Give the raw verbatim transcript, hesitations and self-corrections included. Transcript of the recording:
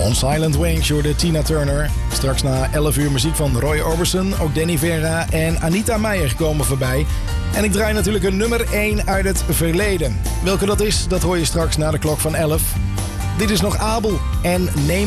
On Silent Wings hoorde Tina Turner. Straks na elf uur muziek van Roy Orbison, ook Danny Vera en Anita Meijer komen voorbij. En ik draai natuurlijk een nummer één uit het verleden. Welke dat is, dat hoor je straks na de klok van elf. Dit is nog Abel en Neem